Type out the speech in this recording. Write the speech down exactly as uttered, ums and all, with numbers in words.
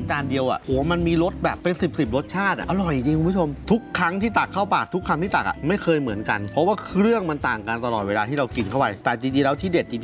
จานเดียวอ่ะโหมันมีรสแบบเป็นสิบสิบรสชาติอ่ะอร่อยจริงคุณผู้ชมทุกครั้งที่ตักเข้าปากทุกคำที่ตักอ่ะไม่เคยเหมือนกันเพราะว่าเครื่องมันต่างกันตลอดเวลาที่เรากินเข้าไปแต่จริงๆแล้วที่เด็ดจริง